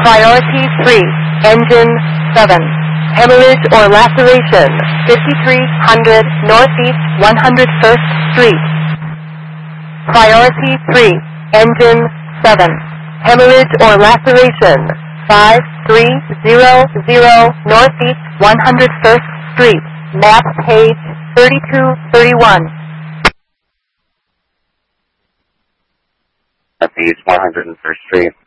Priority 3, engine 7. Hemorrhage or laceration, 5300 Northeast 101st Street. Priority 3, engine 7. Hemorrhage or laceration, 5300 Northeast 101st Street. Map page 3231. Northeast 101st Street.